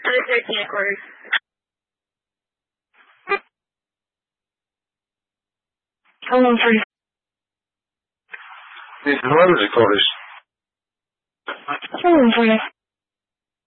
the 13 quarters. How long for you? These 11 quarters. How long for you?